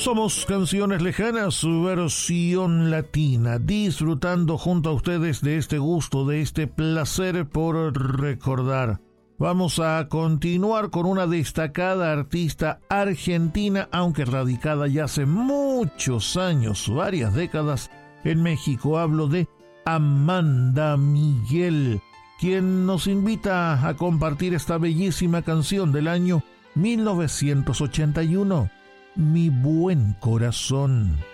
Somos Canciones Lejanas, su versión latina, disfrutando junto a ustedes de este gusto, de este placer por recordar. Vamos a continuar con una destacada artista argentina, aunque radicada ya hace muchos años, varias décadas, en México. Hablo de Amanda Miguel, quien nos invita a compartir esta bellísima canción del año 1981. Mi buen corazón.